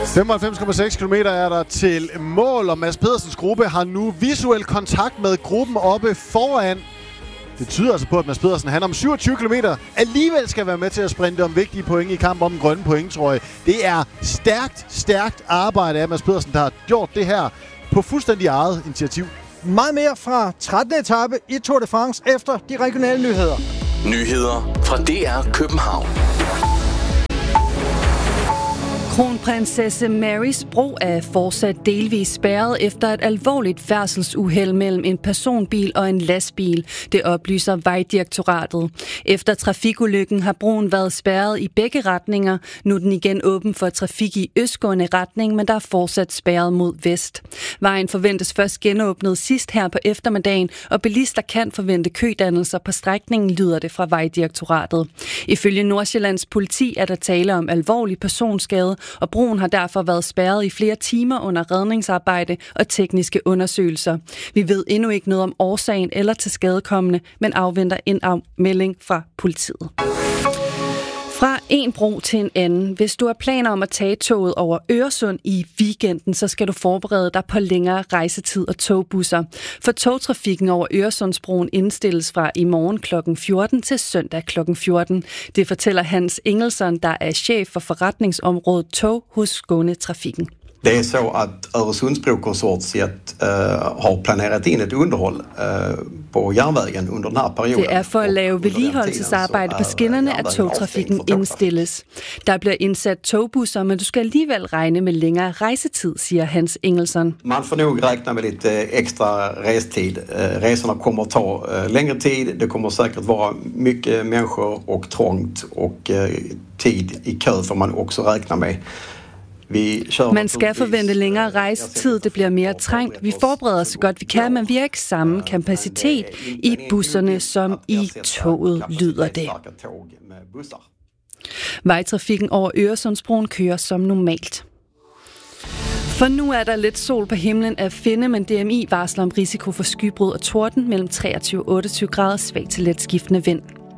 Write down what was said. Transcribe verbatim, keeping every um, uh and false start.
femoghalvfems komma seks kilometer er der til mål, og Mads Pedersens gruppe har nu visuel kontakt med gruppen oppe foran. Det tyder altså på, at Mads Pedersen, han om syvogtyve kilometer alligevel skal være med til at sprinte om vigtige point i kamp om den grønne pointtrøje. Det er stærkt, stærkt arbejde af Mads Pedersen, der har gjort det her på fuldstændig eget initiativ. Meget mere fra trettende etape i Tour de France efter de regionale nyheder. Nyheder fra D R København. Kronprinsesse Marys bro er fortsat delvis spærret efter et alvorligt færdselsuheld mellem en personbil og en lastbil. Det oplyser Vejdirektoratet. Efter trafikulykken har broen været spærret i begge retninger. Nu er den igen åben for trafik i østgående retning, men der er fortsat spærret mod vest. Vejen forventes først genåbnet sidst her på eftermiddagen, og bilister kan forvente kødannelser på strækningen, lyder det fra Vejdirektoratet. Ifølge Nordsjællands politi er der tale om alvorlig personskade, og broen har derfor været spærret i flere timer under redningsarbejde og tekniske undersøgelser. Vi ved endnu ikke noget om årsagen eller tilskadekommende, men afventer en afmelding fra politiet. Fra en bro til en anden. Hvis du har planer om at tage toget over Øresund i weekenden, så skal du forberede dig på længere rejsetid og togbusser. For togtrafikken over Øresundsbroen indstilles fra i morgen klokken fjorten til søndag klokken fjorten. Det fortæller Hans Engelsson, der er chef for forretningsområdet tog hos Skånetrafiken. Det är så att Öresundsbrokonsortiet uh, har planerat in ett underhåll uh, på järnvägen under den här perioden. Det er for at lave vedligeholdelsesarbejde på skinnerne, at togtrafikken indstilles. Der bliver indsat togbusser, men du skal alligevel regne med længere rejsetid, siger Hans Engelsson. Man får nog räkna med lite extra restid. Uh, resorna kommer att ta uh, längre tid. Det kommer säkert vara mycket människor och trångt och uh, tid i kö får man också räkna med. Man skal forvente længere rejsetid, det bliver mere trængt. Vi forbereder os så godt vi kan, men vi har ikke samme kapacitet i busserne som i toget, lyder det. Vejtrafikken over Øresundsbroen kører som normalt. For nu er der lidt sol på himlen at finde, men D M I varsler om risiko for skybrud og torden mellem treogtyve og otteogtyve grader, svag til let skiftende vind.